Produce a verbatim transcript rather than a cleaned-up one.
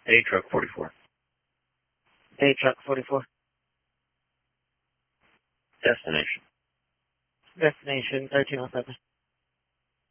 A truck forty-four. A truck forty-four. Destination. Destination thirteen oh seven.